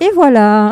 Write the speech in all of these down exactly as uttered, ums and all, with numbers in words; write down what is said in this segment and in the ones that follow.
Et voilà.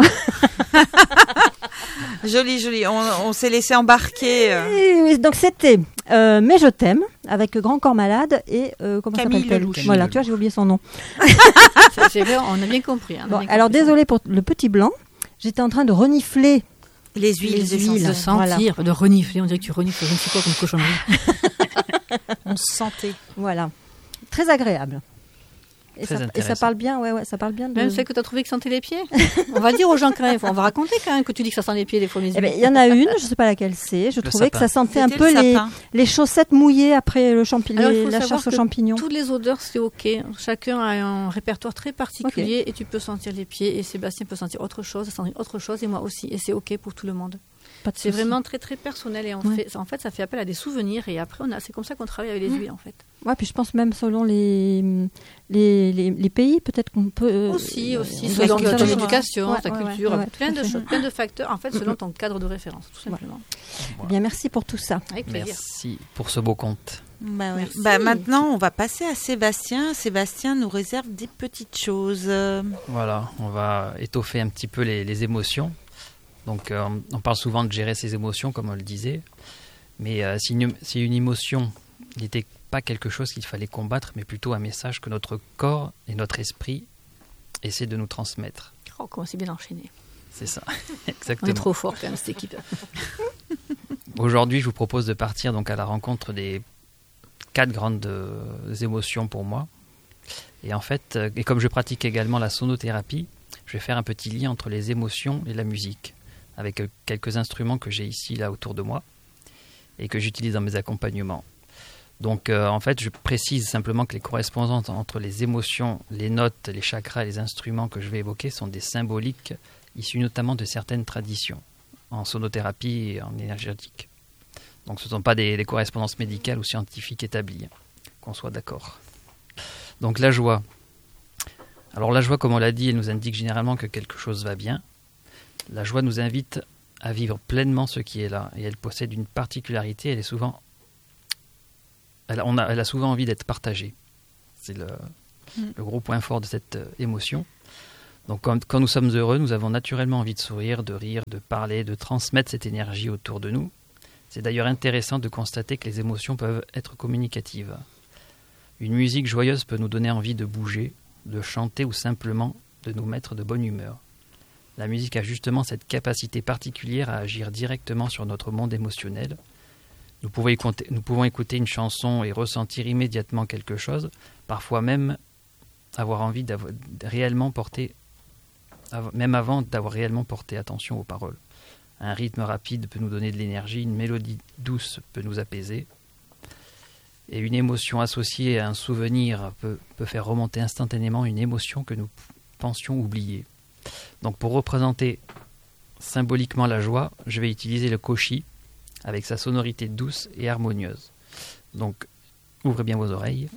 Joli, joli. On, on s'est laissé embarquer. Euh. Et, oui, donc c'était euh, Mais je t'aime avec Grand Corps Malade et euh, comment Camille s'appelle-t-elle Lelouch. Voilà, tu vois, j'ai oublié son nom. c'est, c'est vrai, on a bien compris. Hein, Bon, bien alors compris désolé pour le petit blanc. J'étais en train de renifler les huiles, les essentielles. huiles. de sentir, voilà. De renifler. On dirait que tu renifles, je ne sais quoi, comme cochonnerie. On se sentait. Voilà, très agréable. Et Très ça, et ça parle bien, ouais, ouais, ça parle bien. De... Même celle que tu as trouvé qui sentait les pieds. On va dire aux gens quand même, on va raconter quand même que tu dis que ça sent les pieds des fois. Eh ben, il y en a une, je ne sais pas laquelle c'est. Je Le trouvais sapin. que ça sentait C'était un peu le les, sapin. les chaussettes mouillées après le champi- Alors, il les- faut la savoir chasse aux que champignons. Toutes les odeurs, c'est ok. Chacun a un répertoire très particulier okay. Et tu peux sentir les pieds. Et Sébastien peut sentir autre chose, sentir autre chose, et moi aussi. Et c'est ok pour tout le monde. C'est vraiment très très personnel et on ouais. fait, en fait ça fait appel à des souvenirs et après on a, c'est comme ça qu'on travaille avec les huiles en fait. Ouais, puis je pense même selon les les, les, les pays peut-être qu'on peut euh, aussi aussi euh, selon ouais, ton éducation, ouais, ta ouais, culture, ouais, ouais, plein de choses, plein de facteurs en fait selon ton cadre de référence tout simplement. Ouais. Eh bien merci pour tout ça. Avec plaisir. Merci pour ce beau conte. Bah, oui. bah maintenant on va passer à Sébastien. Sébastien nous réserve des petites choses. Voilà, on va étoffer un petit peu les, les émotions. Donc, euh, on parle souvent de gérer ses émotions, comme on le disait. Mais euh, si, une, si une émotion n'était pas quelque chose qu'il fallait combattre, mais plutôt un message que notre corps et notre esprit essaient de nous transmettre. Oh, comment c'est bien enchaîné. C'est ça, exactement. On est trop fort quand même, cette équipe. Aujourd'hui, je vous propose de partir donc à la rencontre des quatre grandes euh, émotions pour moi. Et en fait, euh, et comme je pratique également la sonothérapie, je vais faire un petit lien entre les émotions et la musique, avec quelques instruments que j'ai ici, là, autour de moi, et que j'utilise dans mes accompagnements. Donc, euh, en fait, je précise simplement que les correspondances entre les émotions, les notes, les chakras et les instruments que je vais évoquer sont des symboliques issus notamment de certaines traditions, en sonothérapie et en énergétique. Donc, ce ne sont pas des, des correspondances médicales ou scientifiques établies, qu'on soit d'accord. Donc, la joie. Alors, la joie, comme on l'a dit, elle nous indique généralement que quelque chose va bien. La joie nous invite à vivre pleinement ce qui est là. Et elle possède une particularité, elle est souvent... Elle, on a, elle a souvent envie d'être partagée. C'est le, mm. le gros point fort de cette euh, émotion. Donc quand, quand nous sommes heureux, nous avons naturellement envie de sourire, de rire, de parler, de transmettre cette énergie autour de nous. C'est d'ailleurs intéressant de constater que les émotions peuvent être communicatives. Une musique joyeuse peut nous donner envie de bouger, de chanter ou simplement de nous mettre de bonne humeur. La musique a justement cette capacité particulière à agir directement sur notre monde émotionnel. Nous pouvons écouter, nous pouvons écouter une chanson et ressentir immédiatement quelque chose, parfois même avoir envie d'avoir réellement porté, même avant d'avoir réellement porté attention aux paroles. Un rythme rapide peut nous donner de l'énergie, une mélodie douce peut nous apaiser, et une émotion associée à un souvenir peut, peut faire remonter instantanément une émotion que nous pensions oublier. Donc pour représenter symboliquement la joie, je vais utiliser le koshi avec sa sonorité douce et harmonieuse. Donc ouvrez bien vos oreilles